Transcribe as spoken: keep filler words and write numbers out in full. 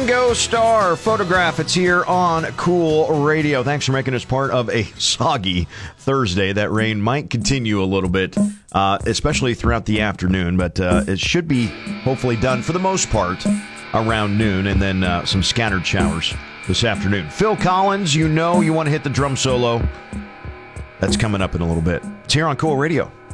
Ringo Starr photograph. It's here on Cool Radio. Thanks for making us part of a soggy Thursday. That rain might continue a little bit, uh, especially throughout the afternoon, but uh, it should be hopefully done for the most part around noon, and then uh, some scattered showers this afternoon. Phil Collins, you know you want to hit the drum solo. That's coming up in a little bit. It's here on Cool Radio.